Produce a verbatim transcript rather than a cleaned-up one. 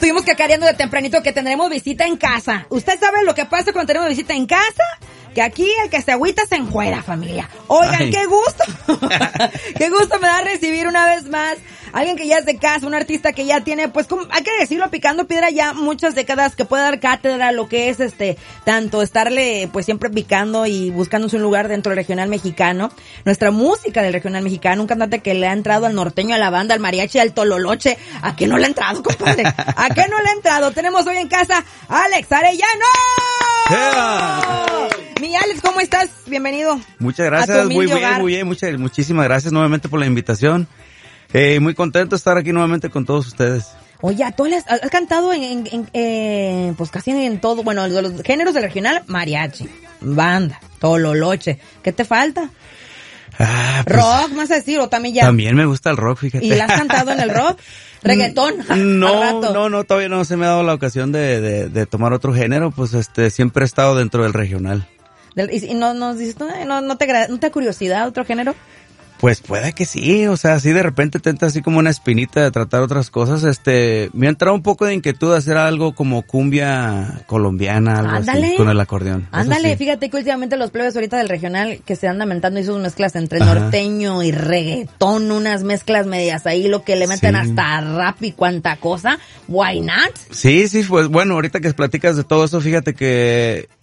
estuvimos cacareando de tempranito que tendremos visita en casa. ¿Usted sabe lo que pasa cuando tenemos visita en casa? Que aquí el que se agüita se enjuera, familia. Oigan, Ay. qué gusto. Qué gusto me da recibir una vez más alguien que ya es de casa, un artista que ya tiene, pues, como, hay que decirlo, picando piedra ya muchas décadas, que puede dar cátedra a lo que es este, tanto estarle, pues, siempre picando y buscándose un lugar dentro del regional mexicano. Nuestra música del regional mexicano, un cantante que le ha entrado al norteño, a la banda, al mariachi, al tololoche. ¿A qué no le ha entrado, compadre? ¿A qué no le ha entrado? Tenemos hoy en casa a Alex Arellano. Yeah. Mi Alex, ¿cómo estás? Bienvenido. Muchas gracias, muy bien, hogar. muy bien, muchas, muchísimas gracias nuevamente por la invitación. Eh, muy contento de estar aquí nuevamente con todos ustedes. Oye, tú has, has cantado en, en, en eh, pues casi en todo, bueno, los géneros del regional, mariachi, banda, tololoche. ¿Qué te falta? Ah, pues, rock, más a decir, o también ya. También me gusta el rock, fíjate. ¿Y la has cantado en el rock? ¿Reggaetón? No, no, no, todavía no se me ha dado la ocasión de, de, de tomar otro género, pues este, siempre he estado dentro del regional. ¿Y no nos dices, no, no te, no te da curiosidad otro género? Pues puede que sí, o sea, así de repente te entra así como una espinita de tratar otras cosas. Este, me ha entrado un poco de inquietud de hacer algo como cumbia colombiana, algo Ándale. así, con el acordeón. Ándale, sí. Fíjate que últimamente los plebes ahorita del regional que se andan inventando y sus mezclas entre Ajá. norteño y reggaetón, unas mezclas medias ahí, lo que le meten sí. hasta rap y cuanta cosa. Why not? Sí, sí, pues bueno, ahorita que platicas de todo eso, fíjate que